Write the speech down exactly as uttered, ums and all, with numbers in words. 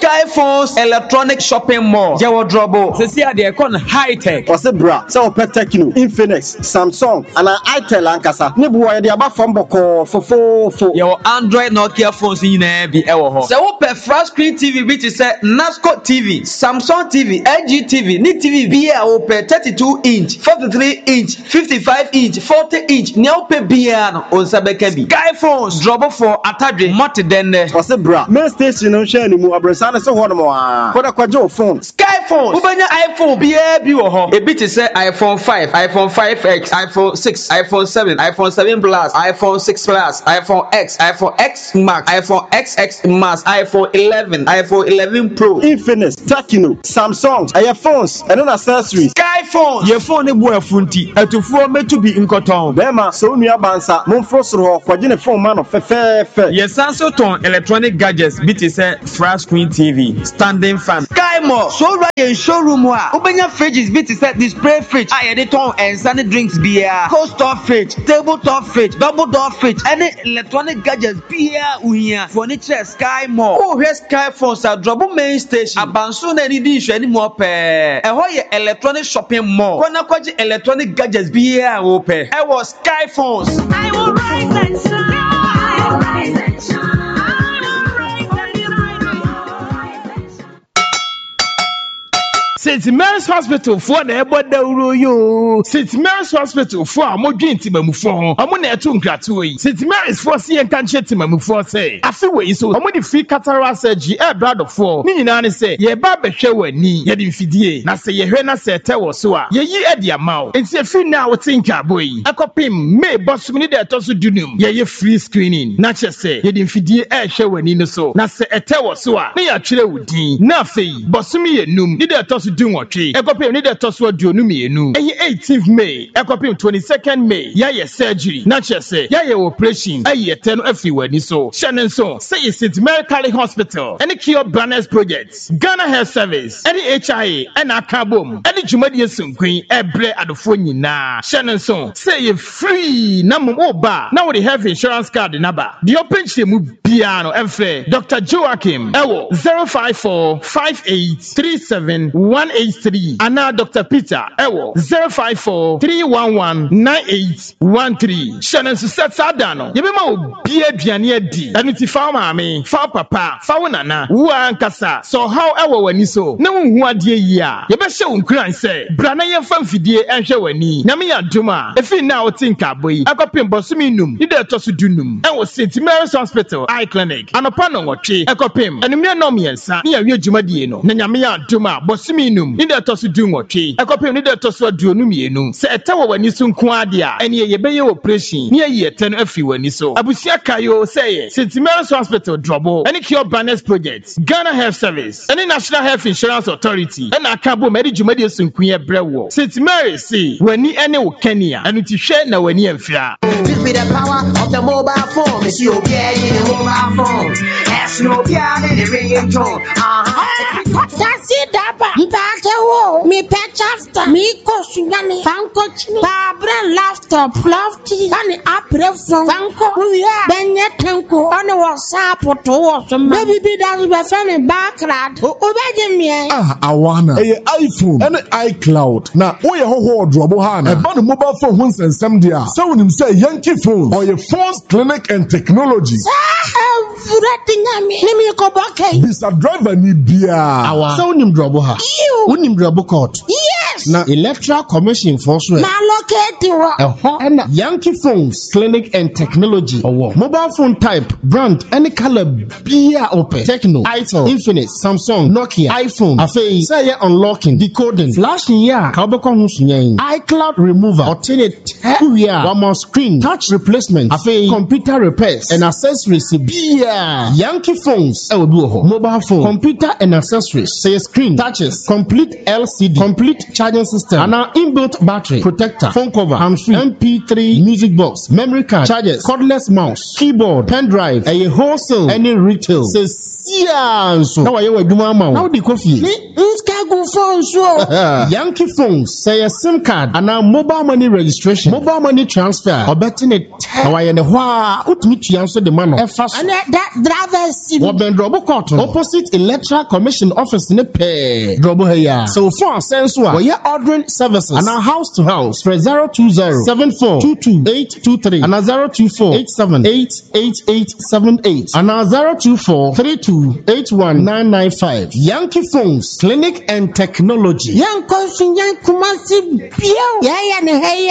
Sky Phones Electronic Shopping Mall. Jawo drobo. Sesi ade kon high tech. What's it bra? So Techno, Infinix, Samsung, and an Itel Ankasa. Nibu wa the above from Boko for four four. Your Android Nokia phones in a be ewo. So open flat screen T V which is a Nasco T V, Samsung T V, L G T V, N I T V be a open thirty-two inch, forty-three inch, fifty-five inch, forty inch. Nyope biano on Sabekebi. Sky Phones drop for Atadre Mate Dende. What's it bra? Main station on share ni mu abrasana so one more. Koda kwajo phone. Sky Phones. Ubanya iPhone be a bi wo ho. E bit is iPhone five, iPhone five X, iPhone six, iPhone seven, iPhone seven Plus, iPhone six Plus, iPhone X, iPhone X Max, iPhone X X Max, iPhone eleven, iPhone eleven Pro, Infinix, Techno, Samsung, iPhones, and accessories. Sky Phones. Your phone e boy funti. Etufuo metu bi nkoton. Bema so nua bansa, monfro soro kwaje ne phone man of fe fe. Yes, also ton electronic gadgets bit is a flat screen T V, standing fan. Sky Mall. So right in showroom wa. Ubenya fridges bit is a display fridge. I edit ton and sunny drinks beer, coaster fridge, tabletop fridge, double door fridge, any electronic gadgets beer uya. Furniture Sky Mall. Oh, here's Sky Phones at Drobo main station. Abansu na ni di issue any more pe. E ho ye electronic shopping mall. Kwana kwaji electronic gadgets beer wo pe. E was Sky Phones. I will rise and shine. I will rise and shine. Saint Mary's Hospital for the Eboda yo. Saint Mary's Hospital for a modern Timamu. I'm on a two gratui. Saint Mary's for C and Tanche Timamu for say. I feel way so. I'm on the free cataract surgery. A brother for. Nini nani say. Ye baba show ni. Ye din fidie. Na say ye hena say tewo so a. Ye ye edi amount. It's a free now think boy. Akopim me boss me de tosu dunum. Ye ye free screening. Na che say. Ye din fidie e show ni no so. Na say etewo so a. Ne ya chire wudi. Na fei. Boss me ye num. Ni de tosu do what tree. Ekopim need a toss what do no me no. eighteenth May. Ekopim twenty-second May. Ya ye surgery. Nature say. Ya ye operation. Aye ten everywhere ni so. Shannon so. Say it's Saint Mary Cali Hospital. Any cure banners projects. Ghana Health Service. Any H I A. Any Akabum. Any Jumadi Sun Queen. Ebre adofoni na. Shannon so. Say you free. Namu oba. Now we have insurance card naba. The open shemu piano. Enfe. Doctor Joachim. Ewo. zero five four five eight three seven one eight three. And now Doctor Peter Ewo zero five four three one one nine eight one three. Shannon Susset Sadano. Yebema be a Diania D. And it's farmer me, far papa, faunana, Wan Kasa. So how Ewo when you so? No one who are dear ya. Yebesha unkran say, Brana yan fanfidie and showeni. Namia Duma. If you now think a boy, I got pim bosuminum, you dare toss dunum. I was Saint Mary's Hospital, eye clinic, and upon on what tree, I got pim, and a mere nomian son, near your Jumadieno, Nanyamia Duma, bosuminum. Nida tosu do what tree. I copy nida tosu do no me no. Say a tower when you soon quadia, and ye be your operation. Near ye ten everywhere ni so. Abusia Kayo say Saint Mary's Hospital Drobo, any cure banners projects, Ghana Health Service, any National Health Insurance Authority, and Akabo Medijumadi Sun Queen Brewo. Saint Mary's say when ni any Kenya, and to share now when you fear. This be the power of the mobile phone. It's your gear in the mobile phone. That's no piano in the ringing tone. Uh-huh. That's it, Daba. Me pechafta, me koshugani, fanko chini, babra laptop, lofty, and apre from fanko, yeah, benye tanko, on the WhatsApp to some baby be that we friend backrad, obey me. Ah, Awana, a iPhone, and iCloud. Now, we are whole Drobohana, about the mobile phone once and some dia. So when say Yankee phone or your phone's clinic and technology. Mister Driver need beer. Our so nim Droboha. You nim Drobocot. Yes. Now, Electoral Commission Enforcement. Now, locate you. Uh-huh. And Yankee Phones, Clinic and Technology. Oh, mobile phone type, brand, any color, beer open. Techno, iPhone, Infinix, Samsung, Nokia, iPhone, Afei, say unlocking, decoding, flashing, yeah, iCloud remover, alternate, yeah, one more screen, touch replacement, Afei, computer repairs, and accessories, beer. Yankee Phones, mobile phone, computer and accessories, say screen, touches, complete L C D, complete charging system, and our inbuilt battery, protector, phone cover, hands-free, M P three music box, memory card, chargers, cordless mouse, keyboard, pen drive, a wholesale, any retail. Says yeah, so now I have a Dumama. How the coffee? Go phone so Yankee phones say a SIM card and now mobile money registration, mobile money transfer, or betting it. Now I know why would meet you answer the man of fast and that drivers what been Drobo Cotton opposite Electoral Commission office in a pay Drobo here. So far, sense what we are ordering services and our house to house for zero two zero seven four two two eight two three and a zero two four eight seven eight eight eight seven eight and a zero two four three two eight one nine nine five. Yankee Phones Clinic and Technology. Young cousin, young Kumasi, yeah, yeah, yeah.